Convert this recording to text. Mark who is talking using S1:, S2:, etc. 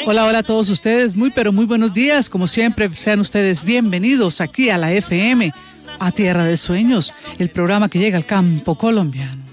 S1: Hola, hola a todos ustedes, muy pero muy buenos días. Como siempre, sean ustedes bienvenidos aquí a la FM, a Tierra de Sueños, el programa que llega al campo colombiano.